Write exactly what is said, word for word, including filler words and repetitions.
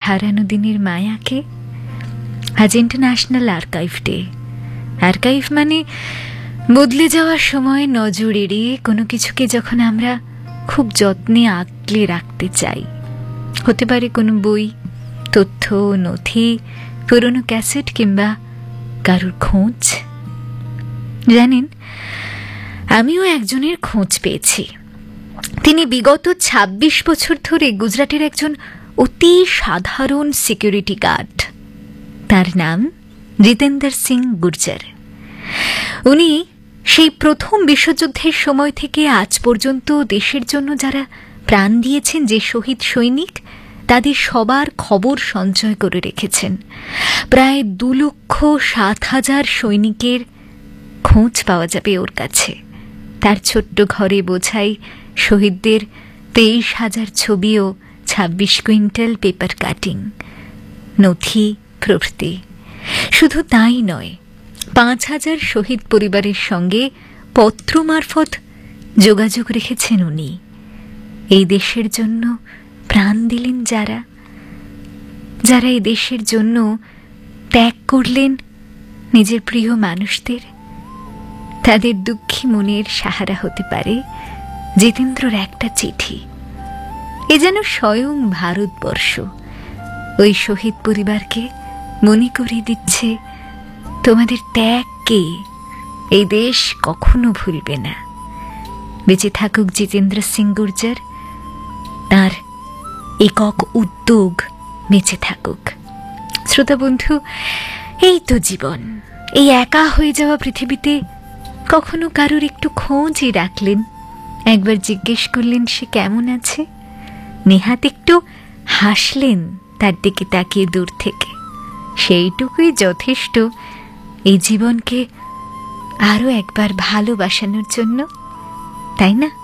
হারানো দিনের মায়াকে। আজ ইন্টারন্যাশনাল আর্কাইভ ডে। আর্কাইভ মানে বদলে যাওয়ার সময় নজর এড়িয়ে কোনো কিছুকে যখন আমরা খুব যত্নে আগলে রাখতে চাই। হতে পারে কোনো বই, তথ্য, নথি, পুরনো ক্যাসেট কিংবা কারোর খোঁজ। জানেন, আমিও একজনের খোঁজ পেয়েছি। তিনি বিগত ছাব্বিশ বছর ধরে গুজরাটের একজন অতি সাধারণ সিকিউরিটি গার্ড। তার নাম জিতেন্দ্র সিং গুর্জর। উনি সেই প্রথম বিশ্বযুদ্ধের সময় থেকে আজ পর্যন্ত দেশের জন্য যারা প্রাণ দিয়েছেন, যে শহীদ সৈনিক, তাদের সবার খবর সঞ্চয় করে রেখেছেন। প্রায় দু লক্ষ সাত হাজার সৈনিকের খোঁজ পাওয়া যাবে ওর কাছে। তার ছোট্ট ঘরে বোঝাই শহীদদের তেইশ হাজার ছবি ও ছাব্বিশ কুইন্টাল পেপার কাটিং, নথি প্রভৃতি। শুধু তাই নয়, পাঁচ হাজার শহীদ পরিবারের সঙ্গে পত্র মারফত যোগাযোগ রেখেছেন উনি। এই দেশের জন্য প্রাণ দিলেন যারা, যারা এই দেশের জন্য ত্যাগ করলেন নিজের প্রিয় মানুষদের, তাদের দুঃখী মনের সাহারা হতে পারে জিতেন্দ্রর একটা চিঠি। এ যেন স্বয়ং ভারতবর্ষ ওই শহীদ পরিবারকে মনে করিয়ে দিচ্ছে, তোমাদের ত্যাগকে এই দেশ কখনো ভুলবে না। বেঁচে থাকুক জিতেন্দ্র সিং গুর্জর, তার একক উদ্যোগ বেঁচে থাকুক। শ্রোতা বন্ধু, এই তো জীবন। এই একা হয়ে যাওয়া পৃথিবীতে কখনো কারোর একটু খোঁজই রাখলেন, একবার জিজ্ঞেস করলেন সে কেমন আছে, নেহাত একটু হাসলেন তার দিকে তাকিয়ে দূর থেকে, সেইটুকুই যথেষ্ট এই জীবনকে আরো একবার ভালোবাসানোর জন্য, তাই না?